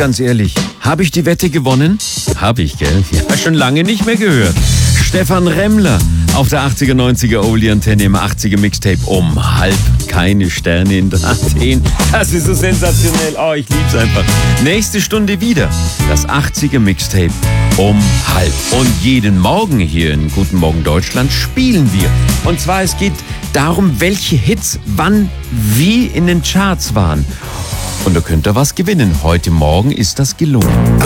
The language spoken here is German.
ganz ehrlich, habe ich die Wette gewonnen? Habe ich, gell? Ja, schon lange nicht mehr gehört. Stefan Remmler auf der 80er, 90er Oldie-Antenne im 80er Mixtape um halb. Keine Sterne in der Antenne. Das ist so sensationell. Oh, ich lieb's einfach. Nächste Stunde wieder das 80er Mixtape um halb. Und jeden Morgen hier in Guten Morgen Deutschland spielen wir. Und zwar, es geht darum, welche Hits wann wie in den Charts waren. Und da könnt ihr was gewinnen. Heute Morgen ist das gelungen.